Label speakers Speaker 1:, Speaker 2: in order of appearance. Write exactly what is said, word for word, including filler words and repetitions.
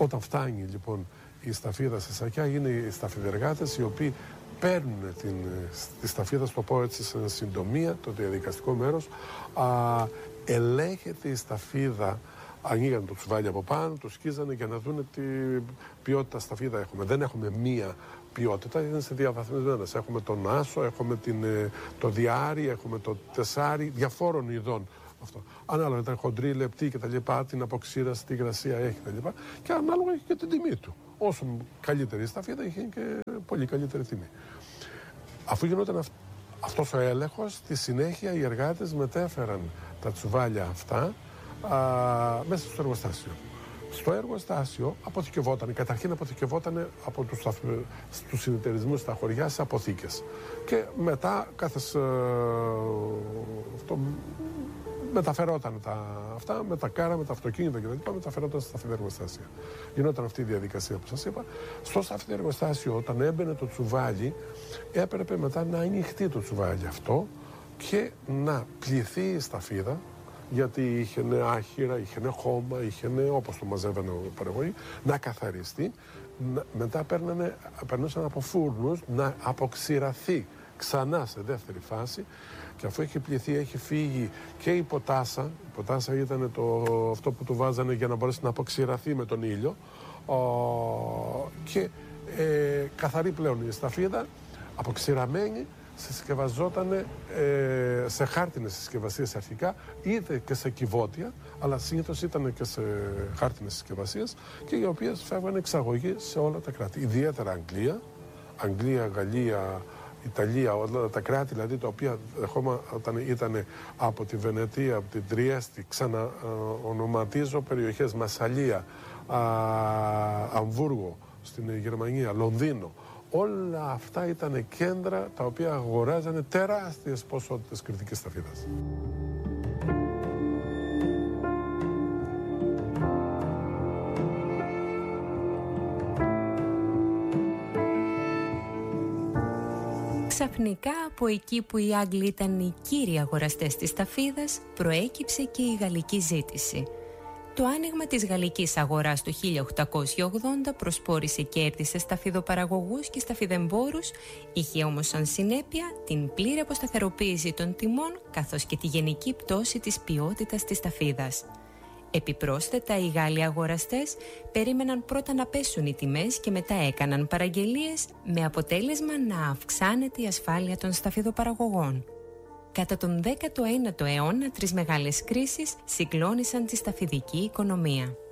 Speaker 1: Όταν φτάνει λοιπόν η σταφίδα σε σακιά, είναι οι σταφιδεργάτες οι οποίοι παίρνουν την, τη σταφίδα, στο πω έτσι σε συντομία, το διαδικαστικό μέρος, α, ελέγχεται η σταφίδα, ανοίγανε το τσουβάλι από πάνω, το σκίζανε για να δουν τι ποιότητα σταφίδα έχουμε. Δεν έχουμε μία ποιότητα, είναι σε διαβαθμισμένες. Έχουμε τον άσο, έχουμε την, το διάρι, έχουμε το τεσάρι, διαφόρων ειδών. Αυτό. Ανάλογα ήταν χοντρή, λεπτή κτλ. Την αποξήραση, τι υγρασία έχει κτλ. Και, και ανάλογα έχει και την τιμή του. Όσο καλύτερη η σταφίδα, είχε και πολύ καλύτερη τιμή. Αφού γινόταν αυ... αυτός ο έλεγχος, στη συνέχεια οι εργάτες μετέφεραν τα τσουβάλια αυτά α, μέσα στο εργοστάσιο. Στο εργοστάσιο αποθηκευόταν, καταρχήν αποθηκευόταν από τους, τους συνεταιρισμούς στα χωριά σε αποθήκες. Και μετά κάθε αυτό, μεταφερόταν τα, αυτά με τα κάρα, με τα αυτοκίνητα κτλ. Μεταφερόταν στα σταφιδεργοστάσια. Γινόταν αυτή η διαδικασία που σας είπα. Στο σταφιδεργοστάσιο, όταν έμπαινε το τσουβάλι, έπρεπε μετά να ανοιχτεί το τσουβάλι αυτό και να πληθεί η σταφίδα, γιατί είχε άχυρα, είχε χώμα, είχε όπως το μαζεύανε ο παραγωγή, να καθαριστεί. Να, μετά παίρνανε, περνούσαν από φούρνους να αποξηραθεί ξανά σε δεύτερη φάση, και αφού έχει πληθεί, έχει φύγει και η ποτάσα. Η ποτάσα ήταν το, αυτό που του βάζανε για να μπορέσει να αποξηραθεί με τον ήλιο, ο, και ε, καθαρή πλέον η σταφίδα, αποξηραμένη, συσκευαζόταν ε, σε χάρτινες συσκευασίες αρχικά, είτε και σε κυβότια, αλλά συνήθως ήταν και σε χάρτινες συσκευασίες, και οι οποίες φεύγανε εξαγωγή σε όλα τα κράτη. Ιδιαίτερα Αγγλία, Αγγλία, Γαλλία, Ιταλία, όλα τα κράτη δηλαδή τα οποία όταν ήταν από τη Βενετία, από την Τριέστη, ξαναονοματίζω περιοχές, Μασσαλία, α, Αμβούργο στην Γερμανία, Λονδίνο. Όλα αυτά ήταν κέντρα τα οποία αγοράζανε τεράστιες ποσότητες κρητικής σταφίδας.
Speaker 2: Ξαφνικά από εκεί που οι Άγγλοι ήταν οι κύριοι αγοραστές της σταφίδας, προέκυψε και η γαλλική ζήτηση. Το άνοιγμα της γαλλικής αγοράς το χίλια οκτακόσια ογδόντα προσπόρησε κέρδη σε σταφιδοπαραγωγούς και σταφιδεμπόρους, είχε όμως σαν συνέπεια την πλήρη αποσταθεροποίηση των τιμών καθώς και τη γενική πτώση της ποιότητας της σταφίδας. Επιπρόσθετα, οι Γάλλοι αγοραστές περίμεναν πρώτα να πέσουν οι τιμές και μετά έκαναν παραγγελίες, με αποτέλεσμα να αυξάνεται η ασφάλεια των σταφιδοπαραγωγών. Κατά τον δέκατο ένατο αιώνα, τρεις μεγάλες κρίσεις συγκλώνησαν τη σταφιδική οικονομία.